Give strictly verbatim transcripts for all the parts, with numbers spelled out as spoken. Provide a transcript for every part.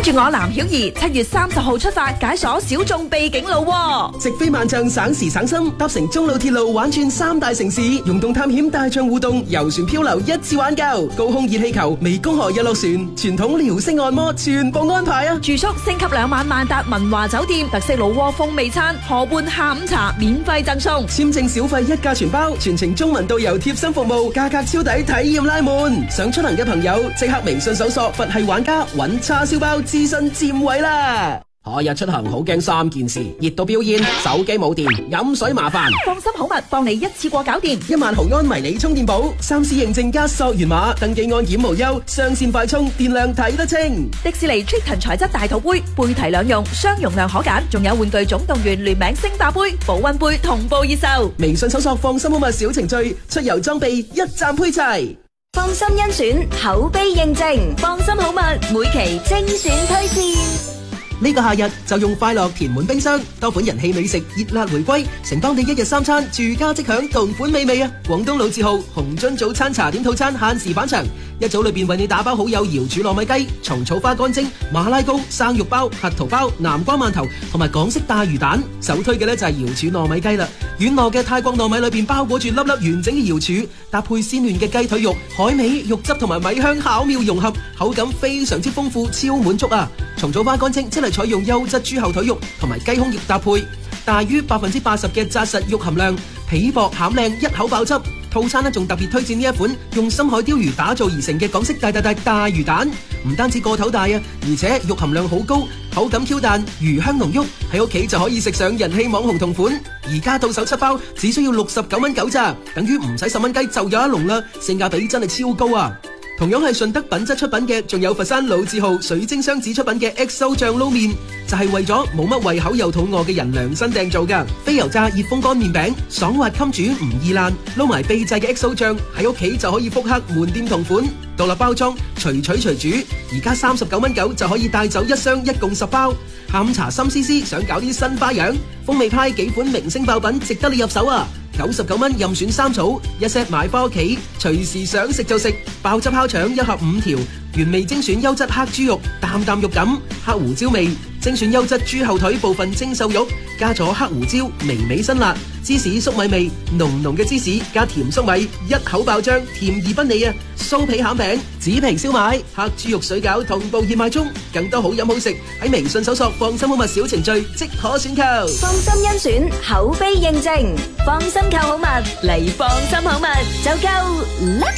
跟住我藍曉儀七月三十號出發解鎖小眾秘境路喎， 直飛萬象省時省心，搭乘中老鐵路玩轉三大城市，溶洞探險大象互動，遊船漂流一次玩夠，高空熱氣球、湄公河日落船、傳統遼星按摩全部安排啊！ 住宿升級兩晚萬達文華酒店，特色老窩風味餐，河畔下午茶免費贈送， 簽證小費一價全包，全程中文導遊貼心服務，價格超抵，體驗拉滿。想出行嘅朋友即刻微信搜索佛系玩家，揾叉燒包諮詢佔位啦！開日出行好驚三件事：熱到飆煙、手機冇電、飲水麻煩。 放心好物幫你一次過搞掂， 一萬毫安迷你充電寶，三 C 認證加溯源碼，登記安檢無憂，雙線快充，電量睇得清。 迪士尼 Triton 材質大肚杯，杯提兩用，雙容量可揀，仲有玩具總動員聯名星霸杯、保溫杯同步熱售。 微信搜索放心好物小程序，出遊裝備一站配齊。 放心甄選，口碑認證，放心好物每期精選推薦。 呢個夏日就用快樂填滿冰箱，多款人氣美食熱辣回歸，承當你一日三餐住家即享同款美味啊！廣東老字號紅樽早餐茶點套餐限時返場，一組裏邊為你打包好有瑤柱糯米雞、蟲草花乾蒸、馬拉糕、生肉包、核桃包、南瓜饅頭同埋港式大魚蛋。首推嘅呢就係瑤柱糯米雞啦，軟糯嘅泰國糯米裏邊包裹住粒粒完整嘅瑤柱，搭配鮮嫩嘅雞腿肉、海味、肉汁同埋米香巧妙融合，口感非常之豐富，超滿足啊！蟲草花乾蒸即係採用優質豬後腿肉同埋雞胸肉搭配，大於百分之八十嘅紮實肉含量，皮薄餡靚，一口爆汁。套餐呢仲特別推薦呢一款用深海鯛魚打造而成嘅港式大大大大魚蛋，唔單止個頭大啊，而且肉含量好高，口感 Q 彈，魚香濃郁，喺屋企就可以食上人氣網紅同款。而家到手七包，只需要六十九蚊九咋，等於唔使十蚊雞就有一籠啦，性價比真係超高啊！同樣係順德品質出品嘅，仲有佛山老字號水晶雙子出品嘅 X O 醬撈麵，就係為咗冇乜胃口又肚餓嘅人量身訂造噶。非油炸熱風乾麵餅，爽滑襟煮唔易爛，撈埋秘製嘅 X O 醬，喺屋企就可以復刻門店同款，獨立包裝，隨取隨煮。而家三十九蚊九就可以帶走一箱，一共十包。下午茶心思思想搞啲新花樣，風味派幾款明星爆品值得你入手啊！九十九蚊任選三組，一 set 買返屋企，隨時想食就食。爆汁烤腸一盒五條，原味精選優質黑豬肉，淡淡肉感，黑胡椒味，精選優質豬後腿部分精瘦肉，加咗黑胡椒，微微辛辣，芝士粟米味，濃濃嘅芝士加甜粟米，一口爆漿，甜而不膩啊！酥皮餡餅、紙皮燒賣、黑豬肉水餃同步熱賣中，更多好飲好食喺微信搜索放心好物小程序即可選購。 放心甄選，口碑認證，放心購好物嚟放心好物就夠啦！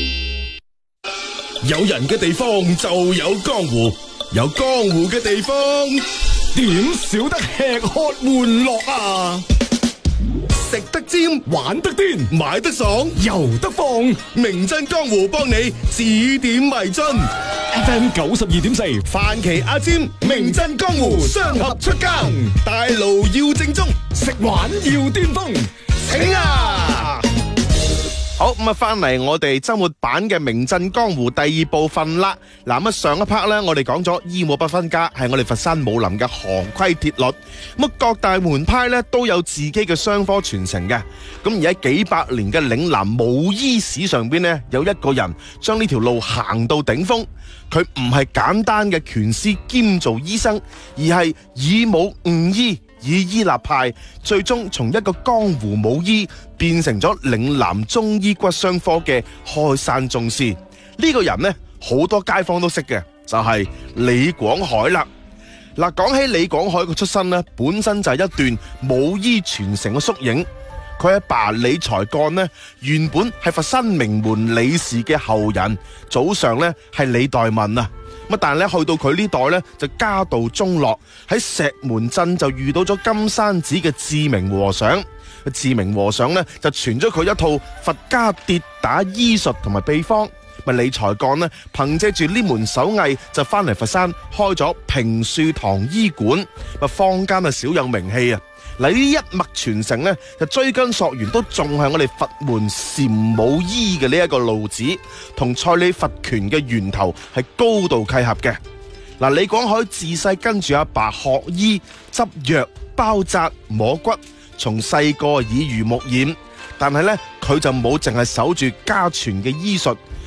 有人嘅地方就有江湖，有江湖嘅地方點少得吃喝玩樂啊！食得尖，玩得癲，買得爽，遊得放，名震江湖幫你指點迷津。F M 九十二點四，范奇阿尖，名震江湖，雙合出更，大路要正宗，食玩要巔峰，請啊！好咁啊，翻嚟我哋周末版嘅名震江湖第二部分啦。嗱咁啊，上一 part 咧，我哋講咗醫武不分家，係我哋佛山武林嘅行規鐵律。咁啊，各大門派咧都有自己嘅雙科傳承嘅。咁而喺幾百年嘅嶺南武醫史上邊呢，有一個人將呢條路行到頂峰。佢唔係簡單嘅拳師兼做醫生，而係以武悟醫。以醫立派，最終從一個江湖武醫變成咗嶺南中醫骨傷科嘅開山宗師。呢、這個人呢，好多街坊都識嘅，就係、是、李廣海啦。嗱，講起李廣海嘅出身呢，本身就係一段武醫傳承嘅縮影。佢阿爸李才幹呢，原本係佛山名門李氏嘅後人，祖上呢係李代民啊。咁但係咧，去到佢呢代咧，就家道中落，喺石門鎮就遇到咗金山寺嘅志明和尚。志明和尚咧就傳咗佢一套佛家跌打醫術同埋秘方。咪李才幹呢，憑借住呢門手藝就翻嚟佛山開咗平樹堂醫館，咪坊間啊少有名氣啊。嗱，呢一脈傳承咧，就追根溯源都仲係我哋佛門禪武醫嘅呢一個路子，同蔡李佛拳嘅源頭係高度契合嘅。嗱，李廣海自細跟住阿爸學醫、執藥、包紮、摸骨，從細個耳濡目染，但係咧佢就冇淨係守住家傳嘅醫術，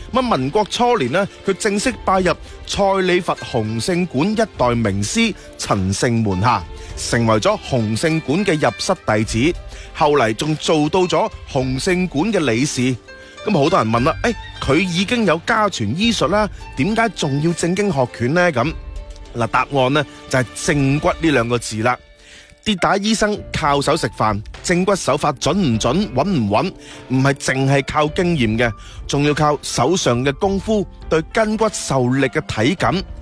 咁民國初年呢，佢正式拜入蔡李佛洪聖館一代名師陳勝門下，成為咗洪聖館嘅入室弟子。後嚟仲做到咗洪聖館嘅理事。咁好多人問啦，誒、哎，佢已經有家傳醫術啦，點解仲要正經學拳呢？咁嗱，答案呢就係、是、正骨呢兩個字啦。跌打醫生靠手食飯，正骨手法準唔準、穩唔穩，唔係淨係靠經驗嘅，仲要靠手上嘅功夫對筋骨受力嘅體感。